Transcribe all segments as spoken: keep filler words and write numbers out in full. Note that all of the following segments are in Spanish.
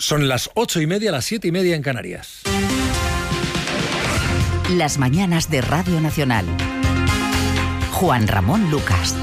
Son las ocho y media, las siete y media en Canarias. Las mañanas de Radio Nacional. Juan Ramón Lucas.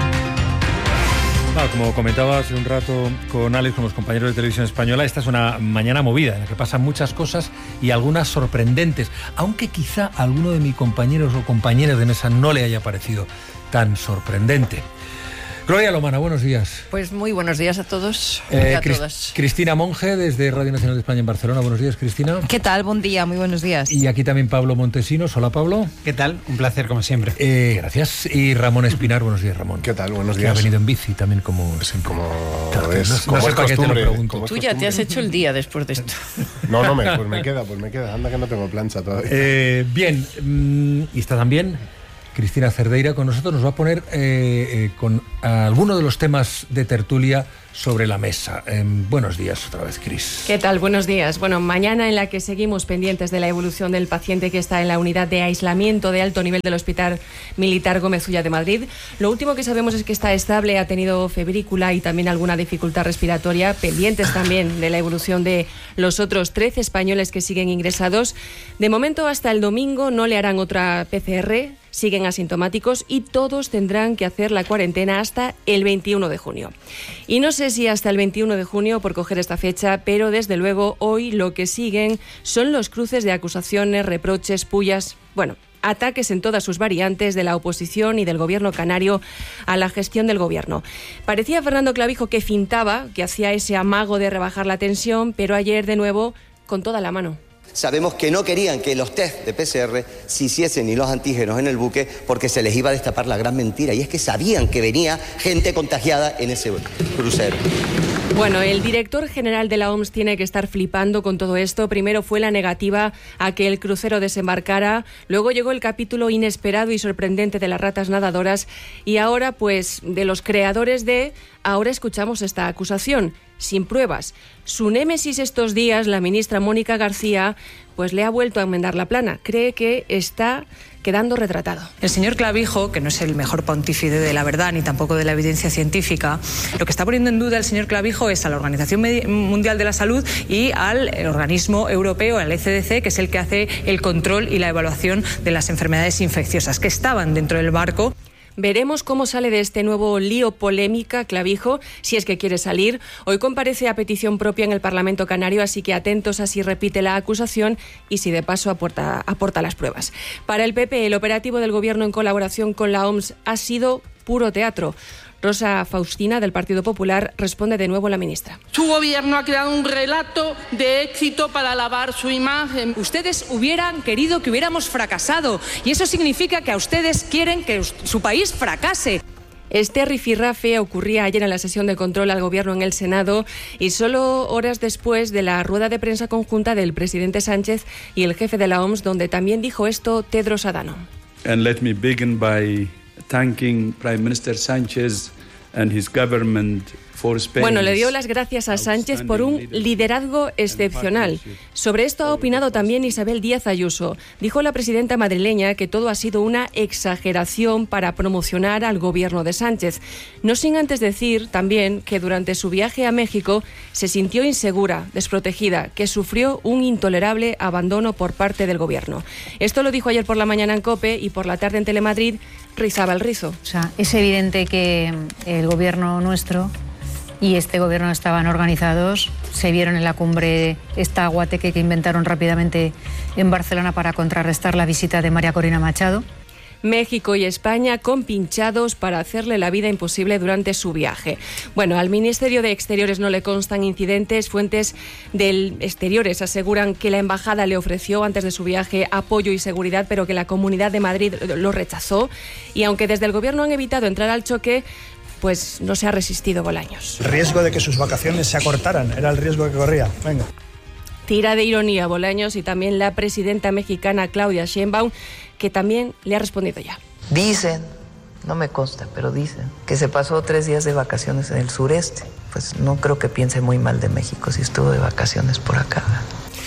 Ah, como comentaba hace un rato con Alex, con los compañeros de Televisión Española, esta es una mañana movida en la que pasan muchas cosas y algunas sorprendentes, aunque quizá a alguno de mis compañeros o compañeras de mesa no le haya parecido tan sorprendente. Gloria Lomana, buenos días. Pues muy buenos días a todos eh, y a Crist- todas. Cristina Monge, desde Radio Nacional de España en Barcelona. Buenos días, Cristina. ¿Qué tal? Buen día, muy buenos días. Y aquí también Pablo Montesinos. Hola, Pablo. ¿Qué tal? Un placer, como siempre. Eh, gracias. Y Ramón Espinar. Buenos días, Ramón. ¿Qué tal? Buenos Que días. ha venido en bici también como... Sí, como Claro, es, no- como no sé es para qué te lo costumbre. pregunto. como es Tú ya te costumbre. has hecho el día después de esto. No, no, me, pues me queda, pues me queda. Anda que no tengo plancha todavía. Eh, bien, mmm, y está también Cristina Cerdeira con nosotros. Nos va a poner eh, eh, con algunos de los temas de tertulia sobre la mesa. Eh, buenos días otra vez, Cris. ¿Qué tal? Buenos días. Bueno, mañana en la que seguimos pendientes de la evolución del paciente que está en la unidad de aislamiento de alto nivel del Hospital Militar Gómez Ulla de Madrid. Lo último que sabemos es que está estable, ha tenido febrícula y también alguna dificultad respiratoria. Pendientes también de la evolución de los otros trece españoles que siguen ingresados. De momento, hasta el domingo no le harán otra P C R. Siguen asintomáticos y todos tendrán que hacer la cuarentena hasta el veintiuno de junio. Y no sé si hasta el veintiuno de junio por coger esta fecha, pero desde luego hoy lo que siguen son los cruces de acusaciones, reproches, pullas, bueno, ataques en todas sus variantes de la oposición y del gobierno canario a la gestión del gobierno. Parecía Fernando Clavijo que fintaba, que hacía ese amago de rebajar la tensión, pero ayer de nuevo con toda la mano. Sabemos que no querían que los test de P C R se hiciesen ni los antígenos en el buque porque se les iba a destapar la gran mentira, y es que sabían que venía gente contagiada en ese crucero. Bueno, el director general de la O M S tiene que estar flipando con todo esto. Primero fue la negativa a que el crucero desembarcara, luego llegó el capítulo inesperado y sorprendente de las ratas nadadoras y ahora, pues, de los creadores de... Ahora escuchamos esta acusación, sin pruebas. Su némesis estos días, la ministra Mónica García, pues le ha vuelto a enmendar la plana. Cree que está quedando retratado. El señor Clavijo, que no es el mejor pontífice de la verdad ni tampoco de la evidencia científica, lo que está poniendo en duda el señor Clavijo es a la Organización Mundial de la Salud y al organismo europeo, al E C D C, que es el que hace el control y la evaluación de las enfermedades infecciosas, que estaban dentro del barco. Veremos cómo sale de este nuevo lío polémica Clavijo, si es que quiere salir. Hoy comparece a petición propia en el Parlamento Canario, así que atentos a si repite la acusación y si de paso aporta, aporta las pruebas. Para el P P, el operativo del Gobierno en colaboración con la O M S ha sido puro teatro. Rosa Faustina, del Partido Popular, responde de nuevo la ministra. Su gobierno ha creado un relato de éxito para lavar su imagen. Ustedes hubieran querido que hubiéramos fracasado y eso significa que a ustedes quieren que su país fracase. Este rifirrafe ocurría ayer en la sesión de control al Gobierno en el Senado y solo horas después de la rueda de prensa conjunta del presidente Sánchez y el jefe de la O M S, donde también dijo esto Tedros Adhanom. And let me begin by thanking Prime Minister Sánchez and his government for Spain. Bueno, le dio las gracias a Sánchez por un liderazgo excepcional. Sobre esto ha opinado también Isabel Díaz Ayuso. Dijo la presidenta madrileña que todo ha sido una exageración para promocionar al gobierno de Sánchez. No sin antes decir también que durante su viaje a México se sintió insegura, desprotegida, que sufrió un intolerable abandono por parte del gobierno. Esto lo dijo ayer por la mañana en COPE y por la tarde en Telemadrid rizaba el rizo. O sea, es evidente que el gobierno nuestro y este gobierno estaban organizados, se vieron en la cumbre esta guateque que inventaron rápidamente en Barcelona para contrarrestar la visita de María Corina Machado. México y España compinchados para hacerle la vida imposible durante su viaje. Bueno, al Ministerio de Exteriores no le constan incidentes. Fuentes del Exteriores aseguran que la embajada le ofreció antes de su viaje apoyo y seguridad, pero que la Comunidad de Madrid lo rechazó. Y aunque desde el gobierno han evitado entrar al choque, pues no se ha resistido Bolaños. El riesgo de que sus vacaciones se acortaran era el riesgo que corría. Venga. Tira de ironía Bolaños y también la presidenta mexicana Claudia Sheinbaum, que también le ha respondido ya. Dicen, no me consta, pero dicen que se pasó tres días de vacaciones en el sureste. Pues no creo que piense muy mal de México si estuvo de vacaciones por acá.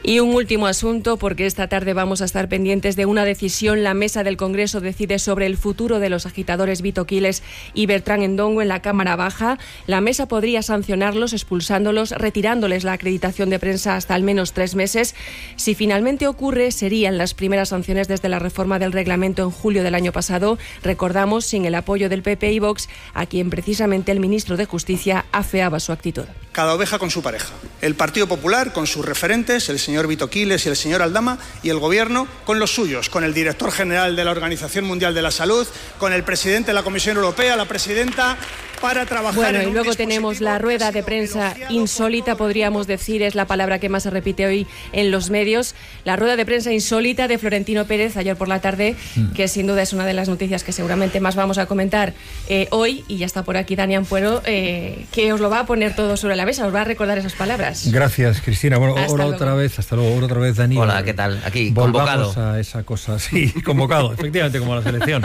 Y un último asunto, porque esta tarde vamos a estar pendientes de una decisión. La mesa del Congreso decide sobre el futuro de los agitadores Vito Quiles y Bertrán Endongo en la Cámara Baja. La mesa podría sancionarlos, expulsándolos, retirándoles la acreditación de prensa hasta al menos tres meses. Si finalmente ocurre, serían las primeras sanciones desde la reforma del reglamento en julio del año pasado. Recordamos, sin el apoyo del P P y Vox, a quien precisamente el ministro de Justicia afeaba su actitud. Cada oveja con su pareja. El Partido Popular con sus referentes, el señor Vito Quiles y el señor Aldama, y el Gobierno con los suyos, con el director general de la Organización Mundial de la Salud, con el presidente de la Comisión Europea, la presidenta, para trabajar Bueno, en y luego un tenemos la rueda de prensa insólita, podríamos decir, es la palabra que más se repite hoy en los medios. La rueda de prensa insólita de Florentino Pérez ayer por la tarde, mm. que sin duda es una de las noticias que seguramente más vamos a comentar eh, hoy, y ya está por aquí Dani Ampuero, eh, que os lo va a poner todo sobre la mesa, os va a recordar esas palabras. Gracias, Cristina. Bueno, Hasta hola luego. otra vez, hasta luego, otra vez, Dani. Hola, ¿qué tal? Aquí, Volvamos convocado. a esa cosa, sí, convocado, efectivamente, como la selección.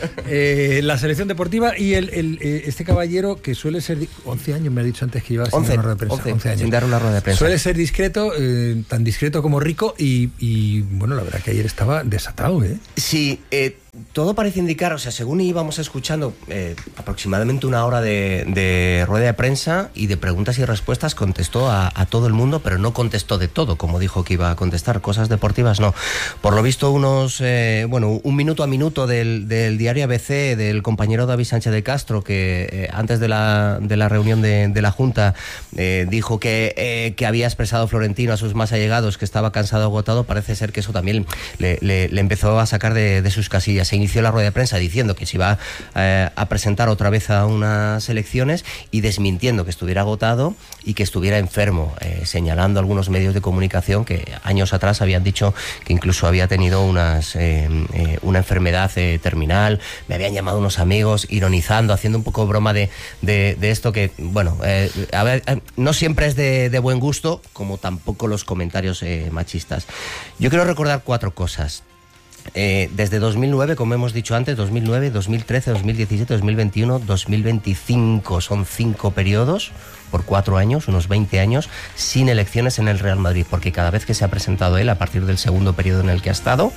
Eh, la selección deportiva y el, el, eh, este caballero que suele ser... once años me ha dicho antes que llevaba sin once, una rueda de prensa. once, once años. sin dar una rueda de prensa. Suele ser discreto, eh, tan discreto como rico y, y, bueno, la verdad que ayer estaba desatado, ¿eh? Sí, eh, todo parece indicar, o sea, según íbamos escuchando eh, aproximadamente una hora de, de rueda de prensa y de preguntas y respuestas, contestó a, a todo el mundo, pero no contestó de todo, como dijo que iba a contestar. Cosas deportivas no. Por lo visto, unos, eh, bueno, un minuto a minuto del, del diario A B C, del compañero David Sánchez de Castro, que eh, antes de la, de la reunión de, de la Junta eh, dijo que, eh, que había expresado Florentino a sus más allegados que estaba cansado, agotado. Parece ser que eso también le, le, le empezó a sacar de, de sus casillas. Se inició la rueda de prensa diciendo que se iba eh, a presentar otra vez a unas elecciones y desmintiendo que estuviera agotado y que estuviera enfermo, eh, señalando algunos medios de comunicación que años atrás habían dicho que incluso había tenido unas, eh, eh, una enfermedad eh, terminal. Me habían llamado unos amigos ironizando, haciendo un poco broma de, de, de esto que, bueno, eh, a ver, eh, no siempre es de, de buen gusto, como tampoco los comentarios eh, machistas. Yo quiero recordar cuatro cosas. Eh, desde dos mil nueve, como hemos dicho antes, dos mil nueve, dos mil trece, dos mil diecisiete, dos mil veintiuno, dos mil veinticinco, son cinco periodos por cuatro años, unos veinte años, sin elecciones en el Real Madrid, porque cada vez que se ha presentado él, a partir del segundo periodo en el que ha estado,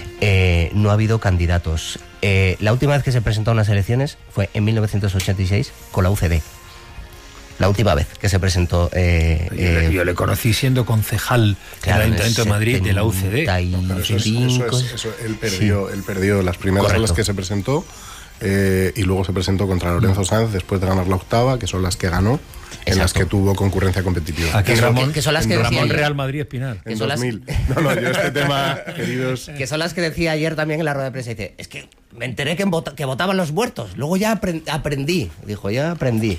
eh, no ha habido candidatos. Eh, la última vez que se presentó a unas elecciones fue en mil novecientos ochenta y seis con la U C D. La última vez que se presentó... Eh, yo, le, eh, yo le conocí siendo concejal claro, del Ayuntamiento de Madrid de la U C D. No, eso es, eso es, eso, él, perdió, sí. él perdió las primeras Correcto. a las que se presentó eh, y luego se presentó contra Lorenzo Sanz después de ganar la octava, que son las que ganó, en Exacto. las que tuvo concurrencia competitiva. Aquí Ramón, que, que son las que Ramón decía Real Madrid Espinal. En dos mil. Las... No, no, yo este tema, queridos... Que son las que decía ayer también en la rueda de prensa. Dice, es que me enteré que, vota, que votaban los muertos. Luego ya aprendí. Dijo, ya aprendí.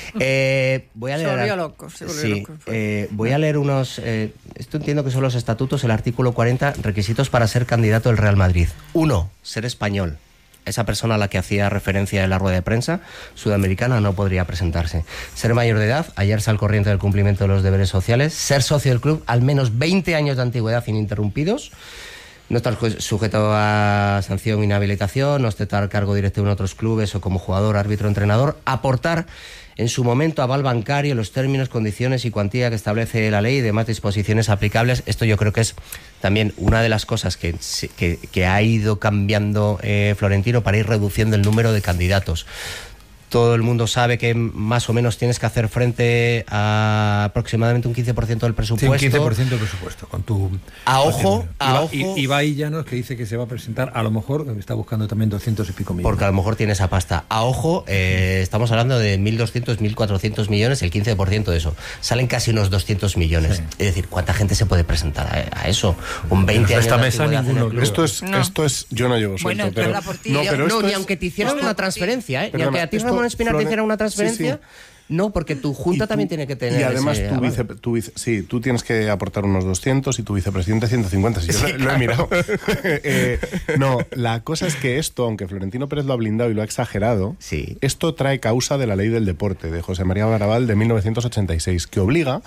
Eh, voy a leer... Se volvió loco. Se volvió sí, loco eh, voy a leer unos... Eh, esto entiendo que son los estatutos, el artículo cuarenta, requisitos para ser candidato del Real Madrid. Uno, ser español. Esa persona a la que hacía referencia en la rueda de prensa, sudamericana, no podría presentarse. Ser mayor de edad, hallarse al corriente del cumplimiento de los deberes sociales, ser socio del club, al menos veinte años de antigüedad ininterrumpidos, no estar sujeto a sanción, inhabilitación, no ostentar cargo directivo en otros clubes o como jugador, árbitro, entrenador, aportar en su momento aval bancario, los términos, condiciones y cuantía que establece la ley y demás disposiciones aplicables. Esto yo creo que es también una de las cosas que, que, que ha ido cambiando eh, Florentino para ir reduciendo el número de candidatos. Todo el mundo sabe que más o menos tienes que hacer frente a aproximadamente un quince por ciento del presupuesto. Sí, un quince por ciento del presupuesto. Con tu a ojo, a Iba, ojo. Ibai Llanos, que dice que se va a presentar, a lo mejor, está buscando también doscientos y pico millones. Porque a lo mejor tiene esa pasta. A ojo, eh, estamos hablando de mil doscientos, mil cuatrocientos millones, el quince por ciento de eso. Salen casi unos doscientos millones. Sí. Es decir, ¿cuánta gente se puede presentar a, a eso? Un veinte años esta mesa ninguno. Esto es, no. esto es, yo no llevo suelto, bueno, pero... No, pero no, ni es, aunque te hicieran una transferencia, ¿eh? Ni aunque a ti Ramón Espinar te hiciera una transferencia, sí, sí. No, porque tu junta tú, también tiene que tener. Y además ese, tu vice, tu vice, sí, tú tienes que aportar unos doscientos y tu vicepresidente ciento cincuenta. Si yo sí, lo, claro. lo he mirado. eh, no, la cosa es que esto, aunque Florentino Pérez lo ha blindado y lo ha exagerado, sí. esto trae causa de la ley del deporte de José María Garabal de mil novecientos ochenta y seis, que obliga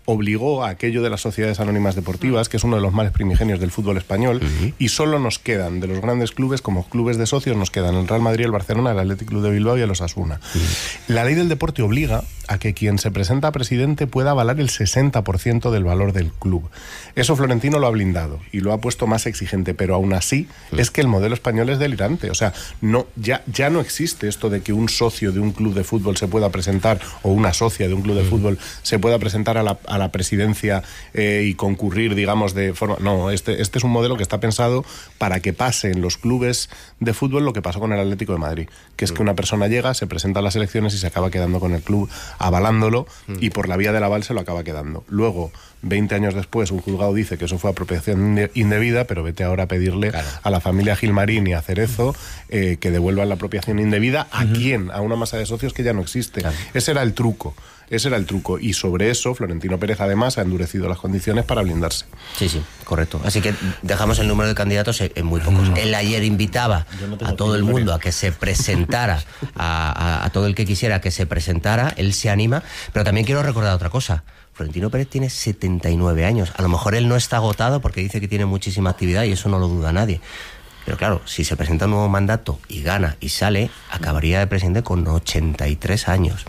obligó a aquello de las sociedades anónimas deportivas, que es uno de los males primigenios del fútbol español, uh-huh. y solo nos quedan, de los grandes clubes, como clubes de socios, nos quedan el Real Madrid, el Barcelona, el Athletic Club de Bilbao y el Osasuna. Uh-huh. La ley del deporte obliga a que quien se presenta a presidente pueda avalar el sesenta por ciento del valor del club. Eso Florentino lo ha blindado y lo ha puesto más exigente, pero aún así uh-huh. es que el modelo español es delirante. O sea, no, ya, ya no existe esto de que un socio de un club de fútbol se pueda presentar, o una socia de un club de uh-huh. fútbol se pueda presentar a la, a la presidencia eh, y concurrir, digamos, de forma... No, este, este es un modelo que está pensado para que pase en los clubes de fútbol lo que pasó con el Atlético de Madrid, que es uh-huh. que una persona llega, se presenta a las elecciones y se acaba quedando con el club avalándolo uh-huh. y por la vía del aval se lo acaba quedando. Luego, veinte años después, un juzgado dice que eso fue apropiación indebida, pero vete ahora a pedirle claro. a la familia Gilmarín y a Cerezo eh, que devuelvan la apropiación indebida. ¿A uh-huh. quién? A una masa de socios que ya no existe. Claro. Ese era el truco. Ese era el truco. Y sobre eso, Florentino Pérez, además, ha endurecido las condiciones para blindarse. Sí, sí, correcto. Así que dejamos el número de candidatos en muy pocos. No. Él ayer invitaba no a todo el mundo a que se presentara, a, a, a todo el que quisiera que se presentara. Él se anima. Pero también quiero recordar otra cosa. Florentino Pérez tiene setenta y nueve años. A lo mejor él no está agotado porque dice que tiene muchísima actividad y eso no lo duda nadie. Pero claro, si se presenta un nuevo mandato y gana y sale, acabaría de presidente con ochenta y tres años.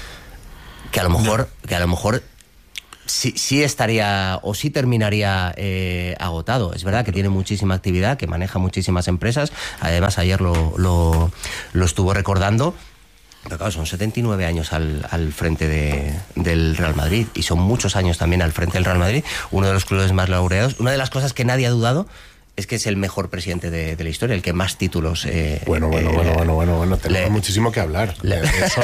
Que a lo mejor, que a lo mejor sí, sí estaría o sí terminaría eh, agotado. Es verdad que tiene muchísima actividad, que maneja muchísimas empresas. Además, ayer lo, lo, lo estuvo recordando. Pero claro, son setenta y nueve años al, al frente de, del Real Madrid y son muchos años también al frente del Real Madrid, uno de los clubes más laureados. Una de las cosas que nadie ha dudado es que es el mejor presidente de, de la historia, el que más títulos... Eh, bueno, bueno, eh, bueno, bueno, bueno, bueno, tenemos le, muchísimo que hablar. Le, de eso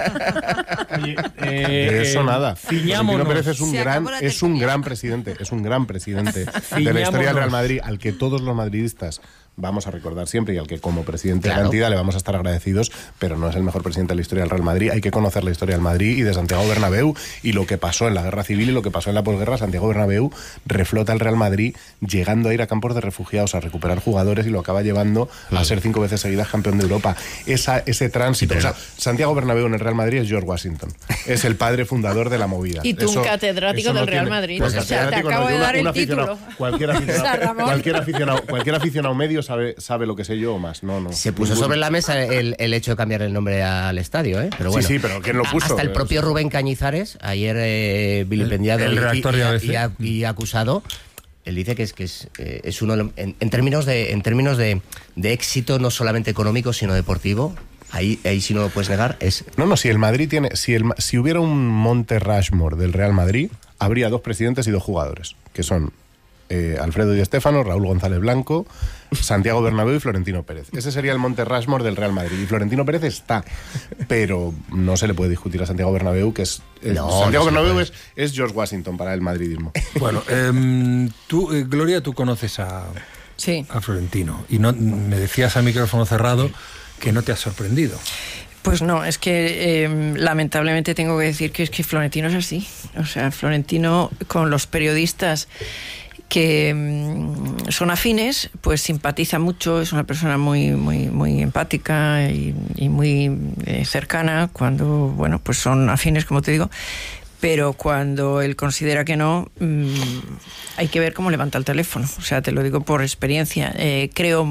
nada. Oye, eh, de eso nada. Florentino Pérez es un gran, es un gran presidente, es un gran presidente de la historia del Real Madrid, al que todos los madridistas vamos a recordar siempre y al que como presidente claro. de la entidad le vamos a estar agradecidos, pero no es el mejor presidente de la historia del Real Madrid. Hay que conocer la historia del Madrid y de Santiago Bernabéu y lo que pasó en la Guerra Civil y lo que pasó en la posguerra. Santiago Bernabéu reflota el Real Madrid llegando a ir a campos de refugiados, a recuperar jugadores y lo acaba llevando mm. a ser cinco veces seguidas campeón de Europa. Esa, ese tránsito... Sí, o sea, Santiago Bernabéu en el Real Madrid es George Washington. Es el padre fundador de la movida. Y tú, eso, un catedrático del no Real tiene, Madrid. Pues, o sea, te acabo no, de dar una, el título. Cualquier aficionado, cualquier aficionado, cualquier aficionado medio sabe, sabe lo que sé yo o más. No, no. Se puso sobre la mesa el, el hecho de cambiar el nombre al estadio, ¿eh? Pero bueno, sí, sí, pero ¿quién lo puso? Hasta el propio Rubén Cañizares, ayer eh, vilipendiado el, el y, y, y, y acusado. Él dice que es que es, eh, es uno en, en términos de en términos de, de éxito no solamente económico sino deportivo. Ahí, ahí sí no lo puedes negar. Es... No, no, si el Madrid tiene, si el si hubiera un Monte Rushmore del Real Madrid, habría dos presidentes y dos jugadores, que son eh, Alfredo Di Stéfano, Raúl González Blanco, Santiago Bernabéu y Florentino Pérez. Ese sería el Monte Rushmore del Real Madrid. Y Florentino Pérez está, pero no se le puede discutir a Santiago Bernabéu, que es... es no, Santiago no Bernabéu es, es George Washington para el madridismo. Bueno, eh, tú, eh, Gloria, tú conoces a, sí. a Florentino. Y no me decías a micrófono cerrado que no te has sorprendido. Pues no, es que eh, lamentablemente tengo que decir que es que Florentino es así. O sea, Florentino con los periodistas que mmm, son afines, pues simpatiza mucho, es una persona muy muy muy empática y, y muy eh, cercana cuando, bueno, pues son afines, como te digo, pero cuando él considera que no, mmm, hay que ver cómo levanta el teléfono. O sea, te lo digo por experiencia. Eh, creo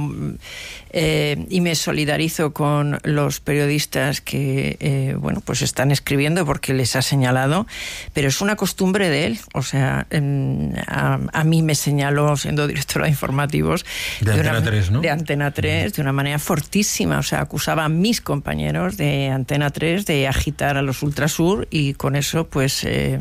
eh, y me solidarizo con los periodistas que, eh, bueno, pues están escribiendo porque les ha señalado, pero es una costumbre de él. O sea, eh, a, a mí me señaló, siendo directora de informativos, de, de Antena una, tres, ¿no? De Antena tres, de una manera fortísima. O sea, acusaba a mis compañeros de Antena tres de agitar a los Ultrasur y con eso, pues, eh,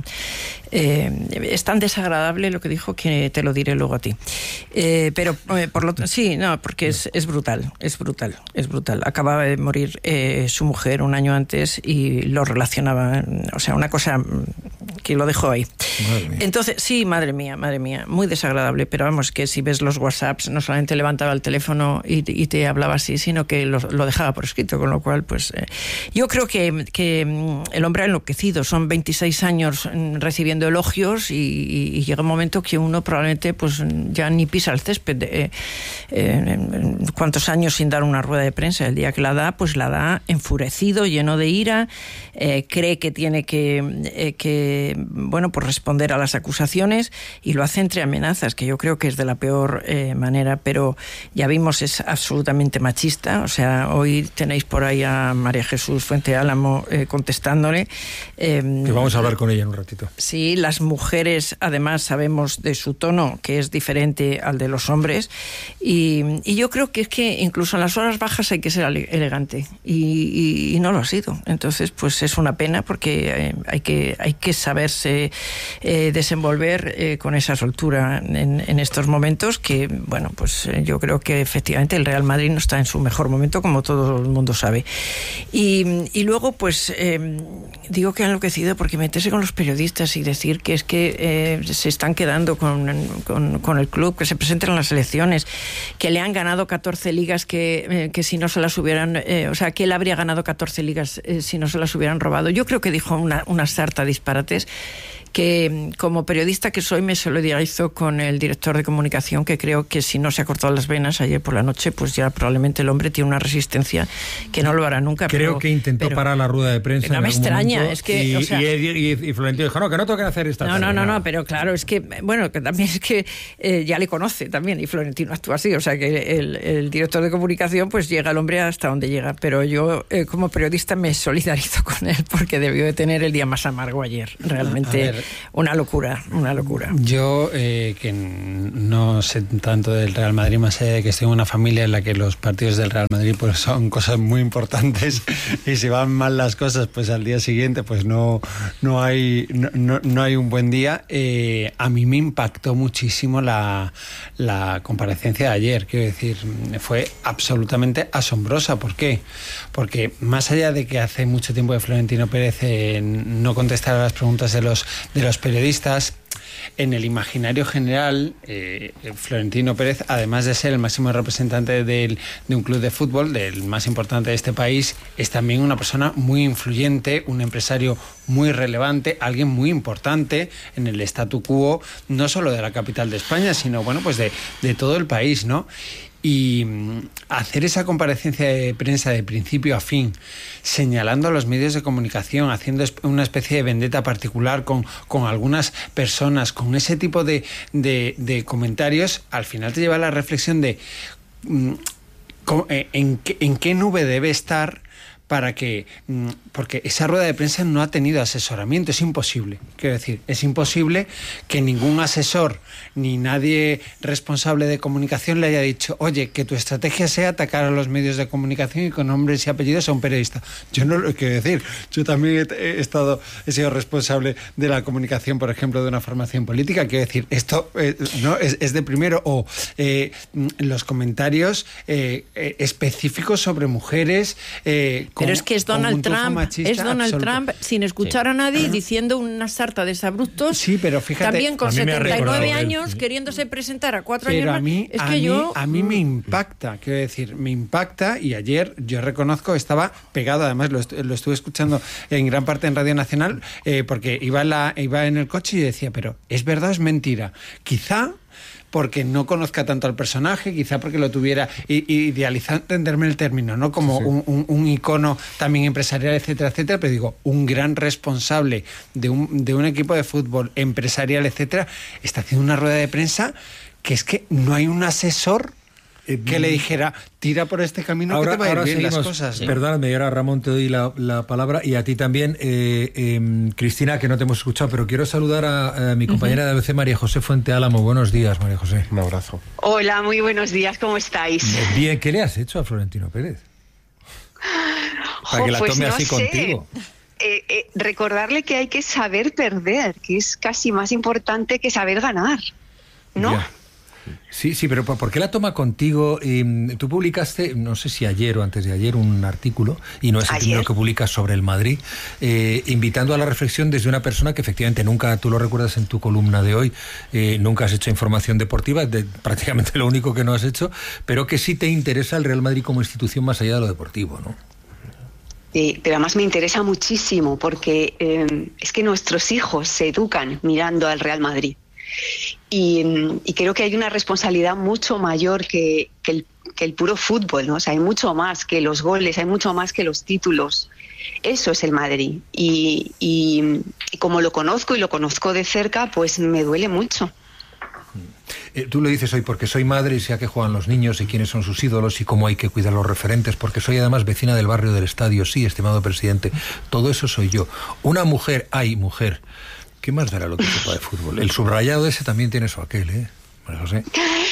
eh, es tan desagradable lo que dijo que te lo diré luego a ti. Eh, pero, eh, por lo sí, no, porque es, es brutal. Es brutal, es brutal. Acababa de morir eh, su mujer un año antes y lo relacionaba, o sea, una cosa que lo dejó ahí. Entonces, sí, madre mía, madre mía, muy desagradable, pero vamos, que si ves los WhatsApps, no solamente levantaba el teléfono y, y te hablaba así, sino que lo, lo dejaba por escrito, con lo cual, pues, eh, yo creo que, que el hombre ha enloquecido, son veintiséis años recibiendo elogios y, y, y llega un momento que uno probablemente, pues, ya ni pisa el césped. Eh, eh, ¿Cuántos años sin dar una rueda de prensa? El día que la da, pues la da enfurecido, lleno de ira, eh, cree que tiene que, eh, que, bueno, pues responder responder a las acusaciones y lo hace entre amenazas, que yo creo que es de la peor eh, manera, pero ya vimos, es absolutamente machista. O sea, hoy tenéis por ahí a María Jesús Fuente Álamo eh, contestándole. Eh, que vamos a hablar con ella en un ratito. Sí, las mujeres además sabemos de su tono, que es diferente al de los hombres, y, y yo creo que es que incluso en las horas bajas hay que ser elegante, y, y, y no lo ha sido. Entonces, pues es una pena, porque eh, hay que hay que saberse eh, desenvolver eh, con esa soltura en, en estos momentos, que, bueno, pues eh, yo creo que efectivamente el Real Madrid no está en su mejor momento, como todo el mundo sabe. Y, y luego, pues eh, digo que ha enloquecido porque meterse con los periodistas y decir que es que eh, se están quedando con, con, con el club, que se presenten en las elecciones, que le han ganado catorce ligas, que, eh, que si no se las hubieran, eh, o sea, que él habría ganado catorce ligas eh, si no se las hubieran robado. Yo creo que dijo una, una sarta de disparates, que como periodista que soy me solidarizo con el director de comunicación, que creo que si no se ha cortado las venas ayer por la noche, pues ya probablemente el hombre tiene una resistencia que no lo hará nunca. Creo pero, que intentó pero, parar la rueda de prensa. No me extraña, momento, es que... Y, o sea, y, y, y Florentino dijo, no, que no toquen hacer esta No, tarde, no, no, nada. no, pero claro, es que, bueno, que también es que eh, ya le conoce también, y Florentino actúa así, o sea que el, el director de comunicación pues llega el hombre hasta donde llega, pero yo eh, como periodista me solidarizo con él, porque debió de tener el día más amargo ayer, realmente una locura. Una locura. Yo, eh, que no sé tanto del Real Madrid, más allá de que estoy en una familia en la que los partidos del Real Madrid pues son cosas muy importantes, y si van mal las cosas, pues al día siguiente pues no, no, hay, no, no, no hay un buen día. Eh, a mí me impactó muchísimo la, la comparecencia de ayer. Quiero decir, fue absolutamente asombrosa. ¿Por qué? Porque más allá de que hace mucho tiempo que Florentino Pérez eh, no contestara a las preguntas de los, de los periodistas, en el imaginario general, eh, Florentino Pérez, además de ser el máximo representante del, de un club de fútbol, del más importante de este país, es también una persona muy influyente, un empresario muy relevante, alguien muy importante en el statu quo, no solo de la capital de España, sino, bueno, pues de, de todo el país, ¿no? Y hacer esa comparecencia de prensa de principio a fin, señalando a los medios de comunicación, haciendo una especie de vendetta particular con, con algunas personas, con ese tipo de, de, de comentarios, al final te lleva a la reflexión de mm, en, qué, en qué nube debe estar para que... Porque esa rueda de prensa no ha tenido asesoramiento, es imposible. Quiero decir, es imposible que ningún asesor ni nadie responsable de comunicación le haya dicho, oye, que tu estrategia sea atacar a los medios de comunicación y con nombres y apellidos a un periodista. Yo no lo quiero decir. Yo también he, he estado, he sido responsable de la comunicación, por ejemplo, de una formación política. Quiero decir, esto eh, no es, es de primero. O eh, los comentarios eh, eh, específicos sobre mujeres... Eh, Pero es que es Donald Trump, es Donald absoluto. Trump sin escuchar sí. a nadie, diciendo una sarta de abruptos. Sí, pero fíjate, también con setenta y nueve años, él, queriéndose presentar a cuatro pero años. A mí, es a que mí, yo a mí me impacta, quiero decir, me impacta, y ayer yo reconozco estaba pegado, además lo, est lo estuve escuchando en gran parte en Radio Nacional, eh, porque iba en, la, iba en el coche y decía, pero ¿es verdad o es mentira? Quizá porque no conozca tanto al personaje, quizá porque lo tuviera idealizado, entenderme el término, ¿no? Como sí, sí. Un, un, un icono también empresarial, etcétera, etcétera, pero digo, un gran responsable de un, de un equipo de fútbol empresarial, etcétera, está haciendo una rueda de prensa que es que no hay un asesor que le dijera, tira por este camino, ahora, que te va a ir bien seguimos, las cosas. ¿No? Perdóname, y ahora Ramón te doy la, la palabra, y a ti también, eh, eh, Cristina, que no te hemos escuchado, pero quiero saludar a, a mi compañera uh-huh. de A B C, María José Fuente Álamo. Buenos días, María José. Un abrazo. Hola, muy buenos días, ¿cómo estáis? Bien, ¿qué le has hecho a Florentino Pérez? Para jo, que la tome pues no así sé. contigo. Eh, eh, recordarle que hay que saber perder, que es casi más importante que saber ganar, ¿no? Ya. Sí, sí, pero ¿por qué la toma contigo? Eh, tú publicaste, no sé si ayer o antes de ayer, un artículo, y no es el ¿Ayer? primero que publicas, sobre el Madrid, eh, invitando a la reflexión desde una persona que efectivamente nunca, tú lo recuerdas en tu columna de hoy, eh, nunca has hecho información deportiva, de, prácticamente lo único que no has hecho, pero que sí te interesa el Real Madrid como institución más allá de lo deportivo, ¿no? Sí, pero además me interesa muchísimo porque eh, es que nuestros hijos se educan mirando al Real Madrid. Y, y creo que hay una responsabilidad mucho mayor que, que, el, que el puro fútbol, ¿no? O sea, hay mucho más que los goles, hay mucho más que los títulos. Eso es el Madrid. Y, y, y como lo conozco y lo conozco de cerca, pues me duele mucho. Eh, tú lo dices hoy porque soy madre y sé a qué juegan los niños y quiénes son sus ídolos y cómo hay que cuidar los referentes, porque soy además vecina del barrio del estadio. Sí, estimado presidente, todo eso soy yo. Una mujer, ay, mujer, ¿qué más dará lo que sepa de fútbol? El subrayado ese también tiene su aquel, ¿eh? María José.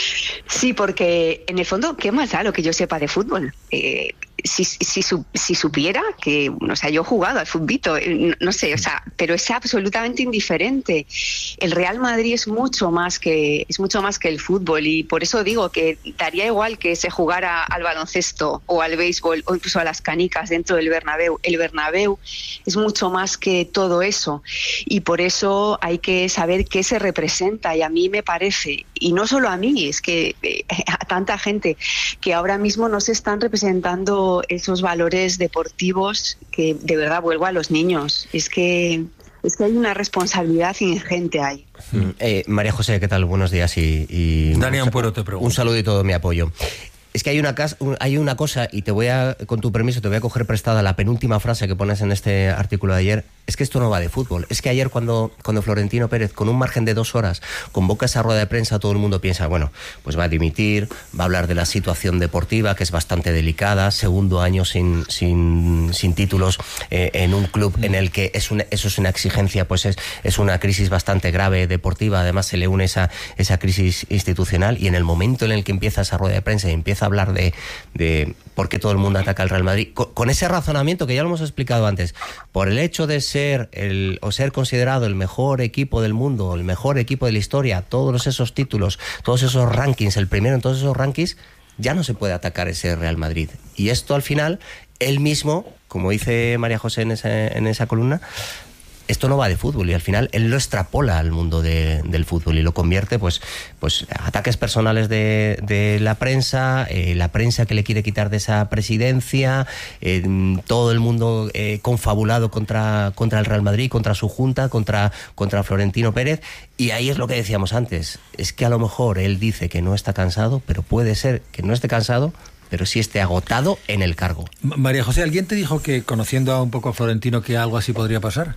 Sí, porque en el fondo, ¿qué más da lo que yo sepa de fútbol? Eh, si, si, si supiera que, o sea, yo he jugado al futbito, no, no sé, o sea, pero es absolutamente indiferente. El Real Madrid es mucho más que es mucho más que el fútbol, y por eso digo que daría igual que se jugara al baloncesto o al béisbol o incluso a las canicas dentro del Bernabéu. El Bernabéu es mucho más que todo eso, y por eso hay que saber qué se representa, y a mí me parece, y no solo a mí, es que eh, a tanta gente que ahora mismo no se están representando esos valores deportivos que de verdad vuelvo a los niños. Es que es que hay una responsabilidad ingente ahí. Eh, María José, ¿qué tal? Buenos días y, y Dani Ampuero te pregunto. Un saludo y todo mi apoyo. Es que hay una, hay una cosa, y te voy a, con tu permiso, te voy a coger prestada la penúltima frase que pones en este artículo de ayer. Es que esto no va de fútbol. Es que ayer cuando, cuando Florentino Pérez, con un margen de dos horas, convoca esa rueda de prensa, todo el mundo piensa, bueno, pues va a dimitir, va a hablar de la situación deportiva, que es bastante delicada, segundo año sin, sin, sin títulos eh, en un club en el que es una, eso es una exigencia, pues es, es una crisis bastante grave deportiva, además se le une esa, esa crisis institucional, y en el momento en el que empieza esa rueda de prensa y empieza a hablar de, de por qué todo el mundo ataca al Real Madrid, con, con ese razonamiento que ya lo hemos explicado antes, por el hecho de ser el, o ser considerado el mejor equipo del mundo, el mejor equipo de la historia, todos esos títulos, todos esos rankings, el primero en todos esos rankings, ya no se puede atacar ese Real Madrid. Y esto al final, él mismo, como dice María José en esa, en esa columna, esto no va de fútbol, y al final él lo extrapola al mundo de, del fútbol y lo convierte, pues, pues ataques personales de, de la prensa, eh, la prensa que le quiere quitar de esa presidencia, eh, todo el mundo eh, confabulado contra, contra el Real Madrid, contra su junta, contra, contra Florentino Pérez. Y ahí es lo que decíamos antes, es que a lo mejor él dice que no está cansado, pero puede ser que no esté cansado, pero sí esté agotado en el cargo. María José, ¿alguien te dijo que, conociendo a un poco a Florentino, que algo así podría pasar?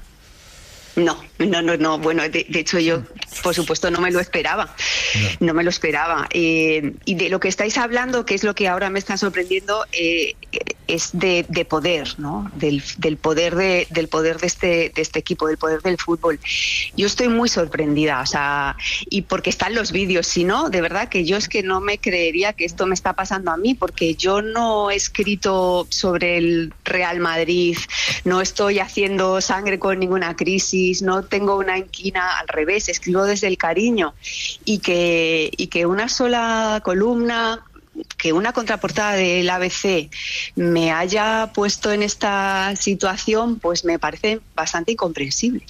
No, no, no, no. Bueno, de, de hecho yo, por supuesto, no me lo esperaba. No, no me lo esperaba. Eh, y de lo que estáis hablando, que es lo que ahora me está sorprendiendo, eh, es de, de poder, ¿no? Del, del poder de, del poder de este, de este equipo, del poder del fútbol. Yo estoy muy sorprendida, o sea, y porque están los vídeos. Si no, de verdad que yo es que no me creería que esto me está pasando a mí, porque yo no he escrito sobre el Real Madrid, no estoy haciendo sangre con ninguna crisis, no tengo una inquina, al revés, escribo desde el cariño, y que, y que una sola columna, que una contraportada del A B C me haya puesto en esta situación, pues me parece bastante incomprensible.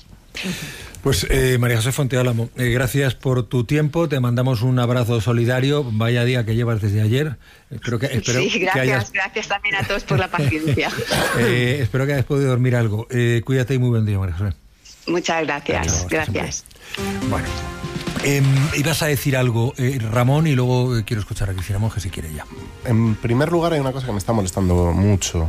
Pues eh, María José Fonteálamo, eh, gracias por tu tiempo, te mandamos un abrazo solidario, vaya día que llevas desde ayer. Espero que, espero sí, gracias, que hayas... gracias también a todos por la paciencia. eh, espero que hayas podido dormir algo. Eh, cuídate y muy buen día, María José. Muchas gracias, Adiós, gracias. Bueno, eh, ibas a decir algo, eh, Ramón, y luego eh, quiero escuchar a Cristina Monge si quiere ya. En primer lugar, hay una cosa que me está molestando mucho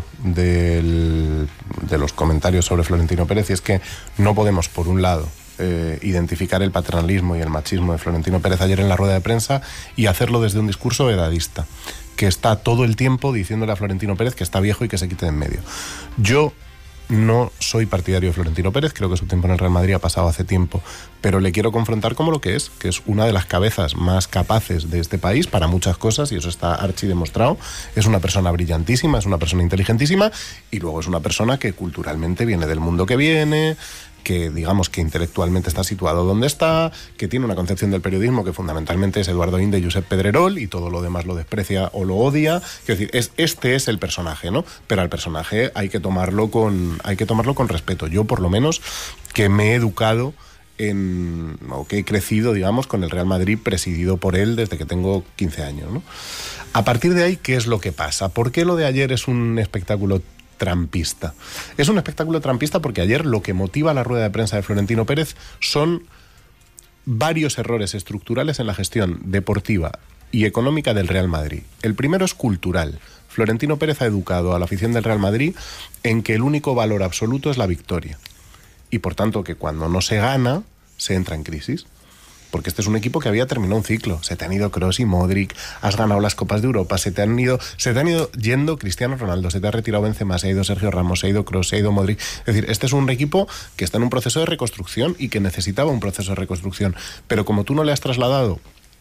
del, de los comentarios sobre Florentino Pérez, y es que no podemos, por un lado, eh, identificar el paternalismo y el machismo de Florentino Pérez ayer en la rueda de prensa y hacerlo desde un discurso edadista, que está todo el tiempo diciéndole a Florentino Pérez que está viejo y que se quite de en medio. Yo no soy partidario de Florentino Pérez, creo que su tiempo en el Real Madrid ha pasado hace tiempo, pero le quiero confrontar como lo que es, que es una de las cabezas más capaces de este país para muchas cosas, y eso está archidemostrado. Es una persona brillantísima, es una persona inteligentísima, y luego es una persona que culturalmente viene del mundo que viene, que digamos que intelectualmente está situado donde está, que tiene una concepción del periodismo que fundamentalmente es Eduardo Inde y Josep Pedrerol, y todo lo demás lo desprecia o lo odia. Quiero decir, es, este es el personaje, ¿no? Pero al personaje hay que tomarlo con, hay que tomarlo con respeto. Yo, por lo menos, que me he educado en, o que he crecido, digamos, con el Real Madrid presidido por él desde que tengo quince años, ¿no? A partir de ahí, ¿qué es lo que pasa? ¿Por qué lo de ayer es un espectáculo trampista? Es un espectáculo trampista porque ayer lo que motiva la rueda de prensa de Florentino Pérez son varios errores estructurales en la gestión deportiva y económica del Real Madrid. El primero es cultural. Florentino Pérez ha educado a la afición del Real Madrid en que el único valor absoluto es la victoria. Y por tanto que cuando no se gana, se entra en crisis. Porque este es un equipo que había terminado un ciclo. Se te han ido Kroos y Modric, has ganado las Copas de Europa, se te han ido, se te han ido yendo Cristiano Ronaldo, se te ha retirado Benzema, se ha ido Sergio Ramos, se ha ido Kroos, se ha ido Modric. Es decir, este es un equipo que está en un proceso de reconstrucción y que necesitaba un proceso de reconstrucción. Pero como tú no le has trasladado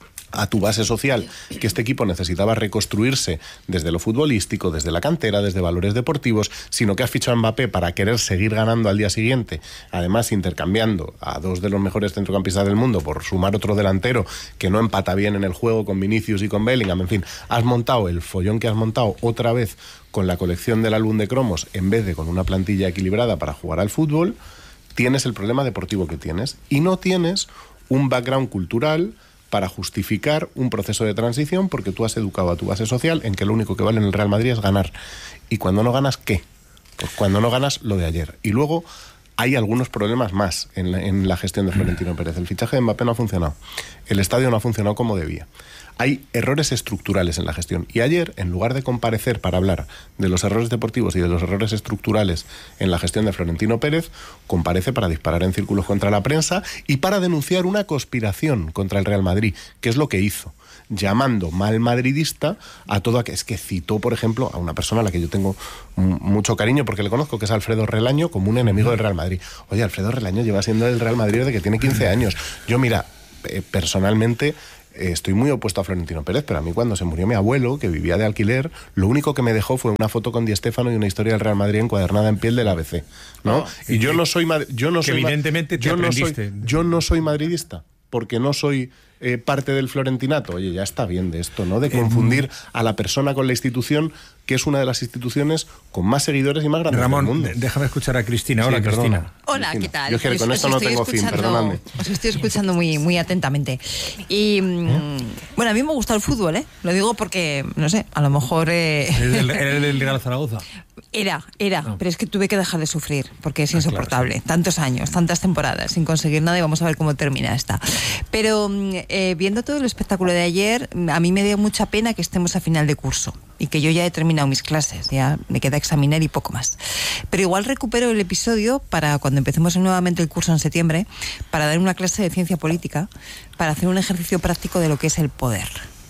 a tu base social que este equipo necesitaba reconstruirse desde lo futbolístico, desde la cantera, desde valores deportivos, sino que has fichado a Mbappé para querer seguir ganando al día siguiente, además intercambiando a dos de los mejores centrocampistas del mundo por sumar otro delantero que no empata bien en el juego con Vinicius y con Bellingham. En fin, has montado el follón que has montado otra vez con la colección del álbum de cromos en vez de con una plantilla equilibrada para jugar al fútbol. Tienes el problema deportivo que tienes y no tienes un background cultural para justificar un proceso de transición, porque tú has educado a tu base social en que lo único que vale en el Real Madrid es ganar. Y cuando no ganas, ¿qué? Pues cuando no ganas, lo de ayer. Y luego hay algunos problemas más en la, en la gestión de Florentino Pérez. El fichaje de Mbappé no ha funcionado. El estadio no ha funcionado como debía. Hay errores estructurales en la gestión. Y ayer, en lugar de comparecer para hablar de los errores deportivos y de los errores estructurales en la gestión de Florentino Pérez, comparece para disparar en círculos contra la prensa y para denunciar una conspiración contra el Real Madrid, que es lo que hizo, llamando mal madridista a todo aquel. Es que citó, por ejemplo, a una persona a la que yo tengo mucho cariño porque le conozco, que es Alfredo Relaño, como un enemigo del Real Madrid. Oye, Alfredo Relaño lleva siendo del Real Madrid desde que tiene quince años. Yo, mira, eh, personalmente estoy muy opuesto a Florentino Pérez, pero a mí cuando se murió mi abuelo, que vivía de alquiler, lo único que me dejó fue una foto con Di Stéfano y una historia del Real Madrid encuadernada en piel del A B C, ¿no? Oh, y yo no soy yo no soy evidentemente te yo no soy yo no soy madridista, porque no soy eh, parte del florentinato. Oye, ya está bien de esto, ¿no? De confundir a la persona con la institución, que es una de las instituciones con más seguidores y más grandes Ramón, del mundo. déjame escuchar a Cristina. Hola, sí, Cristina. Hola, Cristina. ¿qué tal? Yo quiero, con os, esto os no tengo fin, perdonadme. Os estoy escuchando muy, muy atentamente. Y, ¿Eh? bueno, a mí me gusta el fútbol, ¿eh? Lo digo porque, no sé, a lo mejor... Eh... ¿Eres el, el, el Real Zaragoza? Era, era, no. Pero es que tuve que dejar de sufrir, porque es insoportable. Ah, claro, sí. Tantos años, tantas temporadas, sin conseguir nada, y vamos a ver cómo termina esta. Pero eh, viendo todo el espectáculo de ayer, a mí me dio mucha pena que estemos a final de curso y que yo ya he terminado mis clases, ya me queda examinar y poco más. Pero igual recupero el episodio para cuando empecemos nuevamente el curso en septiembre, para dar una clase de ciencia política, para hacer un ejercicio práctico de lo que es el poder.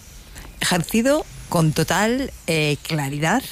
Ejercido con total eh, claridad,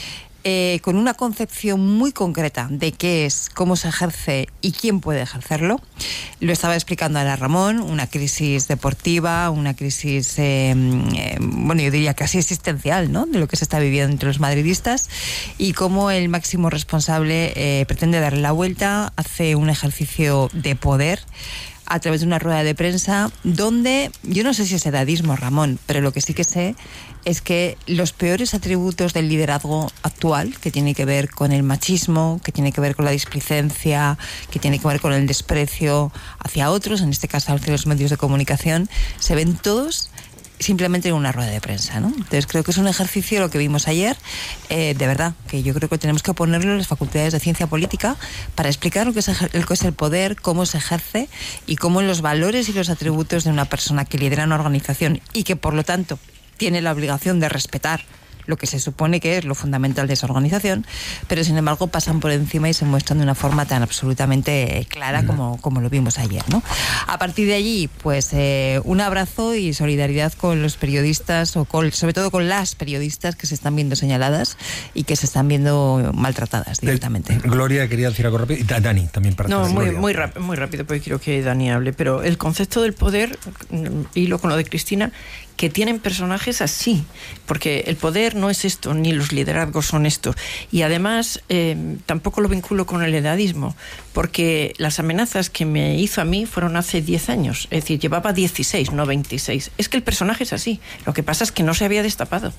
Eh, con una concepción muy concreta de qué es, cómo se ejerce y quién puede ejercerlo. Lo estaba explicando ahora Ramón, una crisis deportiva, una crisis, eh, eh, bueno, yo diría casi existencial, ¿no?, de lo que se está viviendo entre los madridistas, y cómo el máximo responsable eh, pretende darle la vuelta, hace un ejercicio de poder a través de una rueda de prensa donde, yo no sé si es edadismo, Ramón, pero lo que sí que sé es que los peores atributos del liderazgo actual, que tiene que ver con el machismo, que tiene que ver con la displicencia, que tiene que ver con el desprecio hacia otros, en este caso hacia los medios de comunicación, se ven todos simplemente en una rueda de prensa, ¿no? Entonces creo que es un ejercicio, lo que vimos ayer, eh, de verdad, que yo creo que tenemos que ponerlo en las facultades de ciencia política para explicar lo que es el, lo que es el poder, cómo se ejerce y cómo los valores y los atributos de una persona que lidera una organización y que por lo tanto tiene la obligación de respetar lo que se supone que es lo fundamental de esa organización, pero sin embargo pasan por encima y se muestran de una forma tan absolutamente clara como, como lo vimos ayer, ¿no? A partir de allí, pues eh, un abrazo y solidaridad con los periodistas, o con, sobre todo con las periodistas que se están viendo señaladas y que se están viendo maltratadas directamente. Eh, Gloria, quería decir algo rápido. Y Dani, también para No, muy, Gloria. muy, rápido, muy rápido, porque quiero que Dani hable, pero el concepto del poder, hilo con lo de Cristina, que tienen personajes así, porque el poder no es esto, ni los liderazgos son estos. Y además, eh, tampoco lo vinculo con el edadismo, porque las amenazas que me hizo a mí fueron hace diez años, es decir, llevaba dieciséis, no veintiséis. Es que el personaje es así, lo que pasa es que no se había destapado.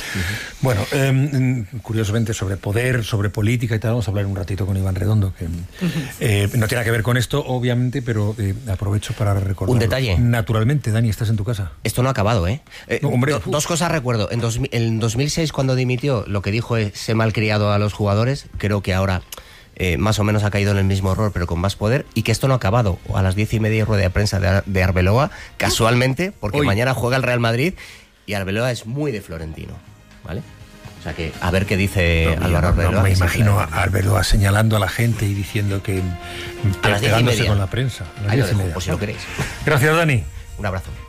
Bueno, eh, curiosamente sobre poder, sobre política y tal, vamos a hablar un ratito con Iván Redondo, que eh, no tiene que ver con esto, obviamente, pero eh, aprovecho para recordar. Un detalle. Naturalmente, Dani, estás en tu casa. Esto no ha acabado, ¿eh? eh no, hombre, do, dos cosas recuerdo. En, dos, en dos mil seis, cuando dimitió, lo que dijo es: se malcriado a los jugadores. Creo que ahora eh, más o menos ha caído en el mismo error, pero con más poder. Y que esto no ha acabado. A las diez y media rueda de prensa de, de Arbeloa, casualmente, porque Hoy. mañana juega el Real Madrid. y Arbeloa es muy de Florentino, ¿vale? O sea que a ver qué dice no, Álvaro no, Arbeloa. No, me imagino a Arbeloa señalando a la gente y diciendo que a las diez y media con la prensa. A las Ahí lo diez y dejo, media. por si lo queréis. Gracias, Dani. Un abrazo.